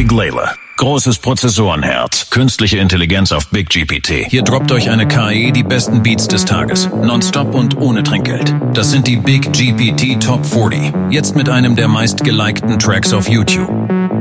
Big Layla. Großes Prozessorenherz, künstliche Intelligenz auf Big GPT. Hier droppt euch eine KI die besten Beats des Tages. Nonstop und ohne Trinkgeld. Das sind die Big GPT Top 40. Jetzt mit einem der meistgelikten Tracks auf YouTube.